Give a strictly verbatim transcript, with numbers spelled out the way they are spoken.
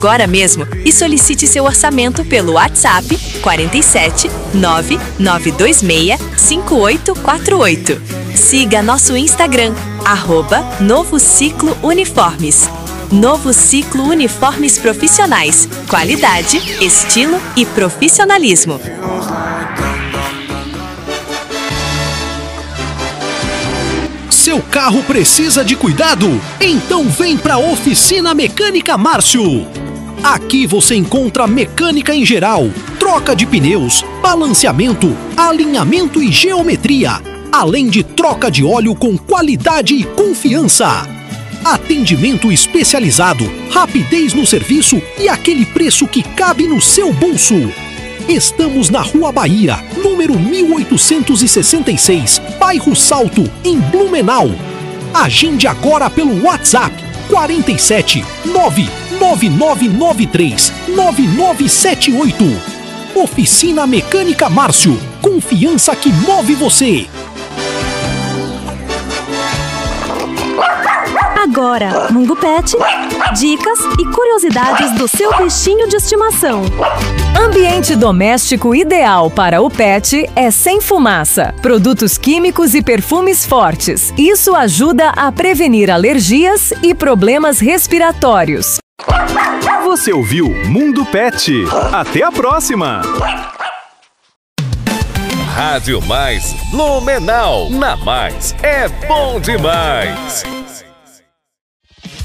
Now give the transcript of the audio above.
agora mesmo e solicite seu orçamento pelo WhatsApp quarenta e sete, nove nove dois seis, cinco oito quatro oito. Siga nosso Instagram, arroba Novo Ciclo Uniformes. Novo Ciclo Uniformes Profissionais. Qualidade, estilo e profissionalismo. Seu carro precisa de cuidado? Então vem para a Oficina Mecânica Márcio. Aqui você encontra mecânica em geral, troca de pneus, balanceamento, alinhamento e geometria, além de troca de óleo com qualidade e confiança. Atendimento especializado, rapidez no serviço e aquele preço que cabe no seu bolso. Estamos na Rua Bahia, número mil oitocentos e sessenta e seis, bairro Salto, em Blumenau. Agende agora pelo WhatsApp quarenta e sete, nove nove nove nove três, nove nove sete oito. Oficina Mecânica Márcio, confiança que move você. Agora, Mundo Pet, dicas e curiosidades do seu bichinho de estimação. Ambiente doméstico ideal para o pet é sem fumaça, produtos químicos e perfumes fortes. Isso ajuda a prevenir alergias e problemas respiratórios. Você ouviu Mundo Pet. Até a próxima! Rádio Mais Blumenau. Na Mais é bom demais.